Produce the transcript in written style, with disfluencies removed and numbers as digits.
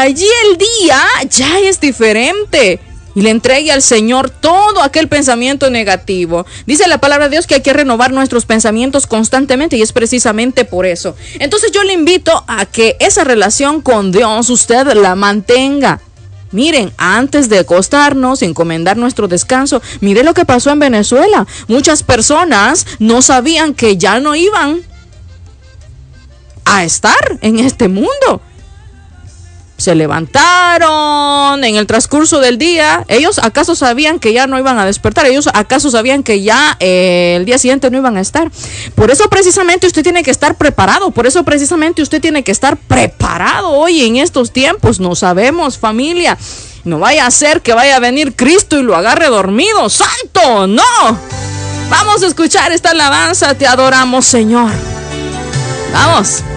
allí el día ya es diferente. Y le entregue al Señor todo aquel pensamiento negativo. Dice la palabra de Dios que hay que renovar nuestros pensamientos constantemente y es precisamente por eso. Entonces yo le invito a que esa relación con Dios usted la mantenga. Miren, antes de acostarnos, encomendar nuestro descanso, mire lo que pasó en Venezuela. Muchas personas no sabían que ya no iban a estar en este mundo. Se levantaron en el transcurso del día. ¿Ellos acaso sabían que ya no iban a despertar? ¿Ellos acaso sabían que ya el día siguiente no iban a estar? Por eso precisamente usted tiene que estar preparado. Por eso precisamente usted tiene que estar preparado hoy en estos tiempos. No sabemos, familia. No vaya a ser que vaya a venir Cristo y lo agarre dormido. ¡Santo! ¡No! Vamos a escuchar esta alabanza. Te adoramos, Señor. Vamos.